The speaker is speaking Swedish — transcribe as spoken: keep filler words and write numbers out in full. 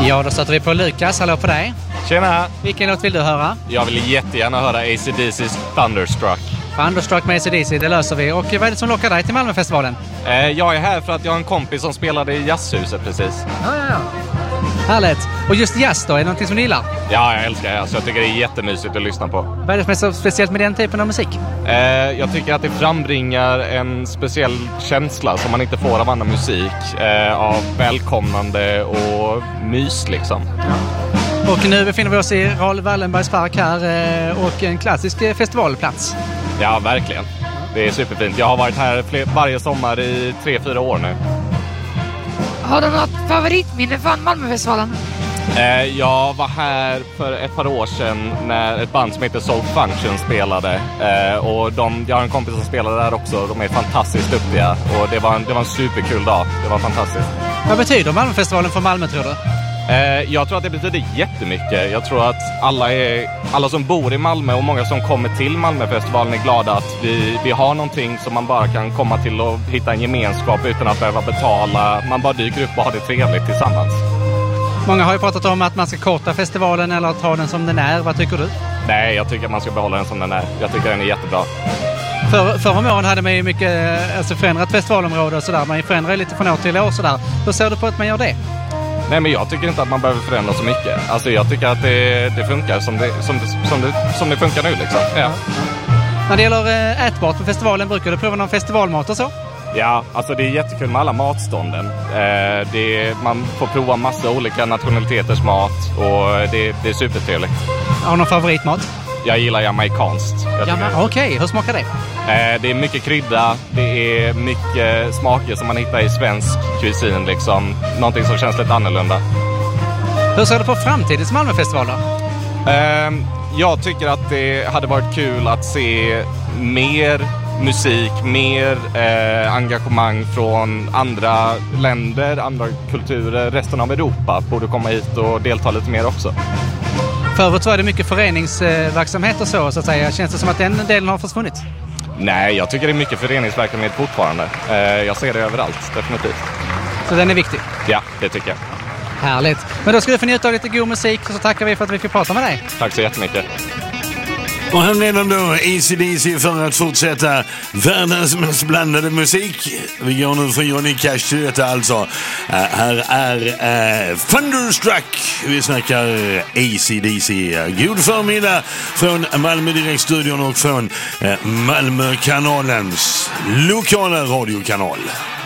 Ja, då stöter vi på Lukas. Hallå på dig. Tjena! Vilken låt vill du höra? Jag vill jättegärna höra A C D C:s Thunderstruck. Thunderstruck med A C D C, det löser vi. Och vad är det som lockar dig till Malmöfestivalen? Eh, jag är här för att jag har en kompis som spelade i jazzhuset precis. Ja, ja, ja. Härligt. Och just jazz då, är det någonting som du gillar? Ja, jag älskar jazz. Jag tycker det är jättemysigt att lyssna på. Vad är det som är så speciellt med den typen av musik? Eh, jag tycker att det frambringar en speciell känsla som man inte får av annan musik. Eh, av välkomnande och mys liksom. Ja. Och nu befinner vi oss i Raoul Wallenbergs park här eh, och en klassisk eh, festivalplats. Ja, verkligen. Det är superfint. Jag har varit här fler, varje sommar i tre, fyra år nu. Har du något favoritminne från Malmöfestivalen? Eh, jag var här för ett par år sedan när ett band som heter Soul Function spelade. Eh, och de, jag har en kompis som spelade där också. De är fantastiskt duktiga. Och det var en, det var en superkul dag. Det var fantastiskt. Vad betyder Malmöfestivalen för Malmö, tror du? Eh, jag tror att det betyder jättemycket. Jag tror att alla, är, alla som bor i Malmö och många som kommer till Malmöfestivalen är glada att vi, vi har någonting som man bara kan komma till och hitta en gemenskap utan att behöva betala. Man bara dyker upp och har det trevligt tillsammans. Många har ju pratat om att man ska korta festivalen eller ta den som den är. Vad tycker du? Nej, jag tycker att man ska behålla den som den är. Jag tycker den är jättebra. För, förra om åren hade man ju mycket alltså förändrat festivalområde och sådär. Man förändrar lite från år till år sådär. Hur ser du på att man gör det? Nej, men jag tycker inte att man behöver förändra så mycket. Alltså jag tycker att det, det funkar som det, som, det, som, det, som det funkar nu liksom. Ja. När det gäller ätbart på festivalen, brukar du prova någon festivalmat och så? Ja, alltså det är jättekul med alla matstånden. Eh, det, man får prova massa olika nationaliteters mat och det, det är supertrevligt. Har du någon favoritmat? Jag gillar jamaicanskt. Ja, Okej, okay. Hur smakar det? Eh, det är mycket krydda, det är mycket smaker som man hittar i svensk cuisine liksom. Någonting som känns lite annorlunda. Hur ser du på framtidens Malmöfestival då? Eh, jag tycker att det hade varit kul att se mer musik, mer eh, engagemang från andra länder, andra kulturer, resten av Europa borde komma hit och delta lite mer också. Förut så är det mycket föreningsverksamhet och så, så att säga. Känns det som att den delen har försvunnit? Nej, jag tycker det är mycket föreningsverksamhet fortfarande. Eh, jag ser det överallt, definitivt. Så den är viktig? Ja, det tycker jag. Härligt. Men då ska du få njuta av lite god musik och så tackar vi för att vi fick prata med dig. Tack så jättemycket. Och här nedan då A C D C för att fortsätta världens mest blandade musik. Vi går nu från Johnny Cash till detta alltså. Uh, här är uh, Thunderstruck. Vi snackar A C D C. God förmiddag från Malmö Direktstudion och från uh, Malmökanalens lokala radiokanal.